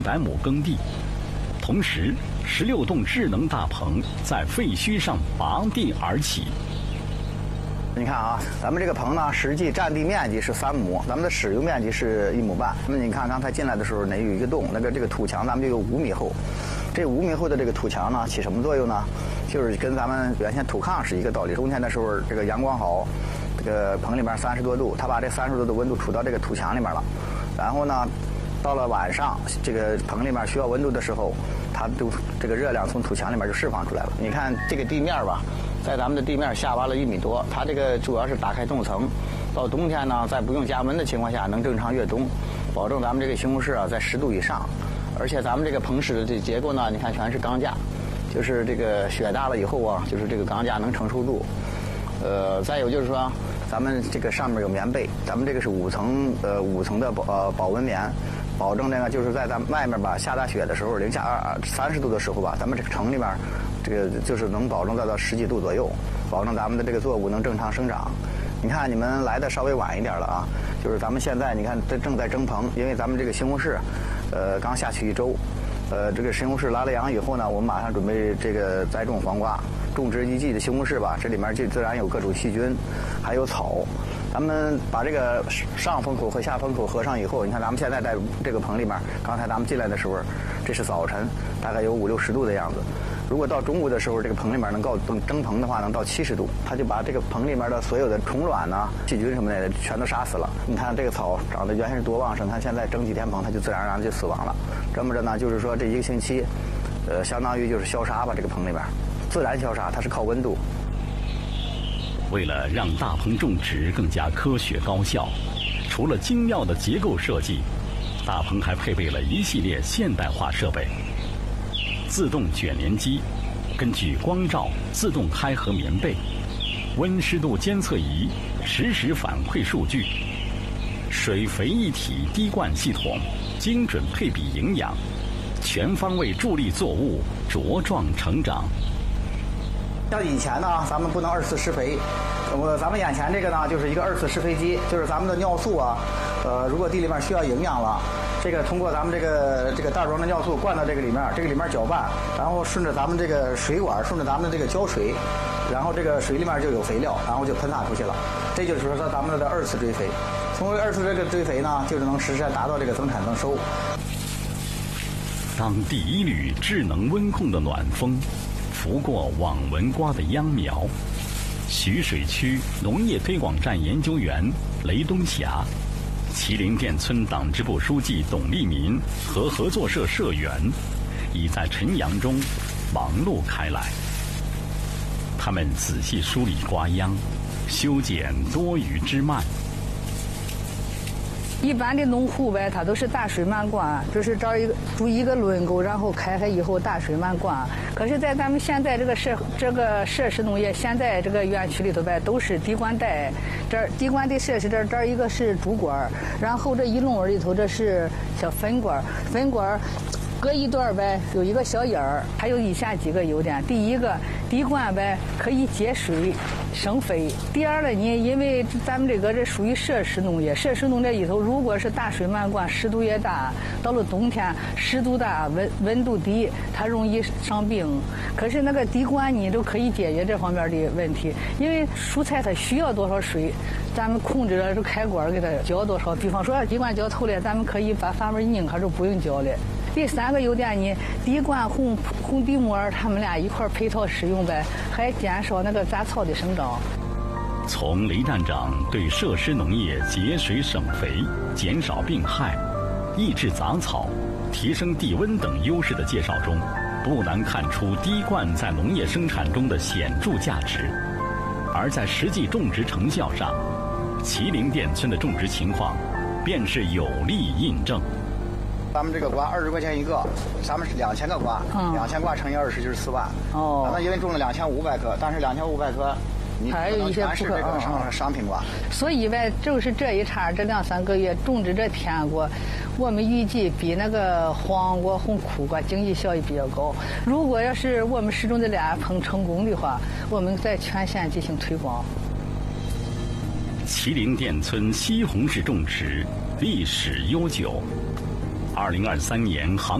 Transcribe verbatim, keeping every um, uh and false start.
百亩耕地，同时十六栋智能大棚在废墟上拔地而起。 你看啊，咱们这个棚呢，实际占地面积是三亩，咱们的使用面积是一亩半。那么你看刚才进来的时候，那有一个洞，那个这个土墙咱们就有五米厚。这五米厚的这个土墙呢，起什么作用呢？就是跟咱们原先土炕是一个道理。冬天的时候，这个阳光好，这个棚里面三十多度，它把这三十多度的温度储到这个土墙里面了。然后呢，到了晚上，这个棚里面需要温度的时候，它就这个热量从土墙里面就释放出来了。你看这个地面吧。在咱们的地面下挖了一米多，它这个主要是打开冻层，到冬天呢，在不用加温的情况下能正常越冬，保证咱们这个西红柿啊在十度以上。而且咱们这个棚室的这结构呢，你看全是钢架，就是这个雪大了以后啊，就是这个钢架能承受住。呃，再有就是说，咱们这个上面有棉被，咱们这个是五层呃五层的保呃保温棉，保证那个就是在咱们外面吧下大雪的时候，零下二三十度的时候吧，咱们这个城里面。这个就是能保证在到十几度左右，保证咱们的这个作物能正常生长。你看你们来的稍微晚一点了啊，就是咱们现在你看这正在蒸棚，因为咱们这个西红柿，呃，刚下去一周，呃，这个西红柿来了秧以后呢，我们马上准备这个栽种黄瓜。种植一季的西红柿吧，这里面就自然有各种细菌，还有草。咱们把这个上风口和下风口合上以后，你看咱们现在在这个棚里面，刚才咱们进来的时候，这是早晨，大概有五六十度的样子。如果到中午的时候，这个棚里面能够蒸棚的话，能到七十度，它就把这个棚里面的所有的虫卵呐、细菌什么的全都杀死了。你看这个草长得原先是多旺盛，它现在蒸几天棚，它就自然而然就死亡了。这么着呢，就是说这一个星期，呃，相当于就是消杀吧，这个棚里面自然消杀，它是靠温度。 为了让大棚种植更加科学高效，除了精妙的结构设计，大棚还配备了一系列现代化设备。自动卷帘机，根据光照自动开合棉被，温湿度监测仪实时反馈数据，水肥一体滴灌系统精准配比营养，全方位助力作物茁壮成长。 像以前呢，咱们不能二次施肥，我咱们眼前这个呢，就是一个二次施肥机，就是咱们的尿素啊，呃，如果地里面需要营养了。这个通过咱们这个这个袋装的尿素灌到这个里面，这个里面搅拌，然后顺着咱们这个水管，顺着咱们的这个浇水，然后这个水里面就有肥料，然后就喷洒出去了。这就是说咱们的二次追肥。通过二次这个追肥呢，就是能实现达到这个增产增收。 当第一缕智能温控的暖风拂过网纹瓜的秧苗，徐水区农业推广站研究员雷东霞。麒麟店村党支部书记董立民和合作社社员已在晨阳中忙碌开来。他们仔细梳理瓜秧，修剪多余枝蔓。 一般的农户呗，他都是大水漫灌，就是找一个筑一个轮沟，然后开开以后大水漫灌。可是，在咱们现在这个设这个设施农业，现在这个园区里头呗，都是滴灌带。这儿滴灌的设施这儿这儿一个是主管，然后这一垄里头这是小分管，分管。隔一段呗有一个小眼儿，还有以下几个优点。第一个，滴灌呗可以节水省肥。第二呢，你因为咱们这个这属于设施农业，设施农业里头如果是大水漫灌，湿度也大，到了冬天湿度大、温温度低，它容易伤病。可是那个滴灌你都可以解决这方面的问题，因为蔬菜它需要多少水，咱们控制了这开关给它浇多少。比方说滴灌浇透了，咱们可以把阀门拧开就不用浇了。第三个优点呢，滴灌红红地膜，它们俩一块配套使用呗，还减少那个杂草的生长。 从雷站长对设施农业节水省肥、减少病害、抑制杂草、提升地温等优势的介绍中，不难看出滴灌在农业生产中的显著价值。而在实际种植成效上，麒麟店村的种植情况便是有力印证。 咱们这个瓜二十块钱一个，咱们是两千个瓜，两千瓜乘以二十就是四万。哦，咱们因为种了两千五百棵，但是两千五百棵，你还有一些是这个商商品瓜。 所以呗，就是这一茬这两三个月种植这甜瓜，我们预计比那个黄瓜、红苦瓜经济效益比较高。如果要是我们始终这俩棚成功的话，我们在全县进行推广。 麒麟店村西红柿种植历史悠久。 二零二三年杭